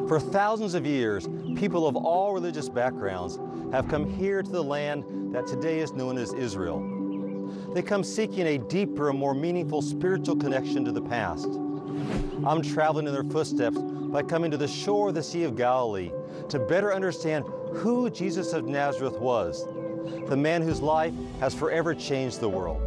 For thousands of years, people of all religious backgrounds have come here to the land that today is known as Israel. They come seeking a deeper and more meaningful spiritual connection to the past. I'm traveling in their footsteps by coming to the shore of the Sea of Galilee to better understand who Jesus of Nazareth was, the man whose life has forever changed the world.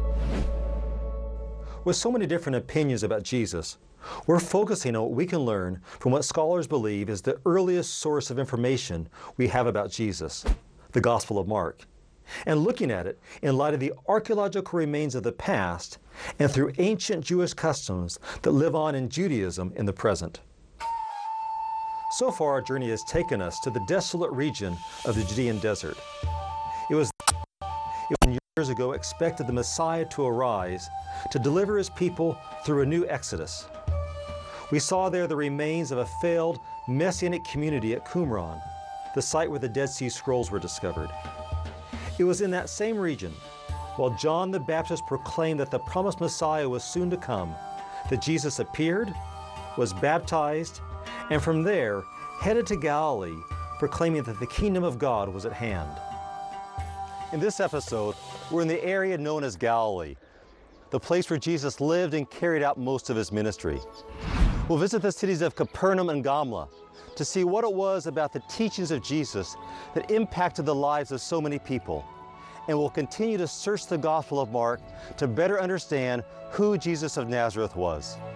With so many different opinions about Jesus, we're focusing on what we can learn from what scholars believe is the earliest source of information we have about Jesus, the Gospel of Mark, and looking at it in light of the archaeological remains of the past and through ancient Jewish customs that live on in Judaism in the present. So far, our journey has taken us to the desolate region of the Judean desert. It was years ago expected the Messiah to arise to deliver his people through a new exodus. We saw there the remains of a failed Messianic community at Qumran, the site where the Dead Sea Scrolls were discovered. It was in that same region, while John the Baptist proclaimed that the promised Messiah was soon to come, that Jesus appeared, was baptized, and from there headed to Galilee, proclaiming that the kingdom of God was at hand. In this episode, we're in the area known as Galilee, the place where Jesus lived and carried out most of his ministry. We'll visit the cities of Capernaum and Gamla to see what it was about the teachings of Jesus that impacted the lives of so many people. And we'll continue to search the Gospel of Mark to better understand who Jesus of Nazareth was.